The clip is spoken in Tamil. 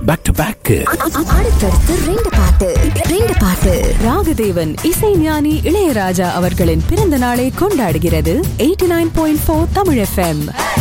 Back to back. அடுத்தடுத்து ரெண்டு பாட்டு. ராகதேவன் இசை ஞானி இளையராஜா அவர்களின் பிறந்த நாளை கொண்டாடுகிறது 89.4 தமிழ் FM.